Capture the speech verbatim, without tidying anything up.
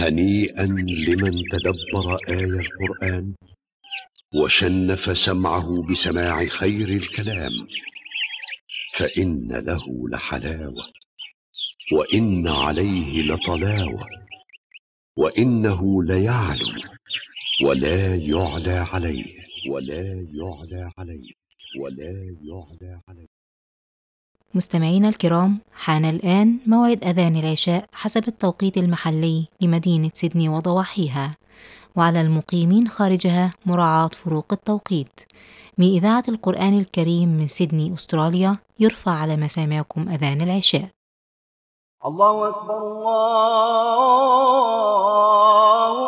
هنيئا لمن تدبر آي القرآن وشنف سمعه بسماع خير الكلام، فإن له لحلاوة وإن عليه لطلاوة، وإنه ليعلو ولا يعلى عليه ولا يعلى عليه ولا يعلى عليه. مستمعينا الكرام، حان الآن موعد أذان العشاء حسب التوقيت المحلي لمدينة سيدني وضواحيها، وعلى المقيمين خارجها مراعاة فروق التوقيت. من إذاعة القرآن الكريم من سيدني أستراليا يرفع على مسامعكم أذان العشاء. الله أكبر الله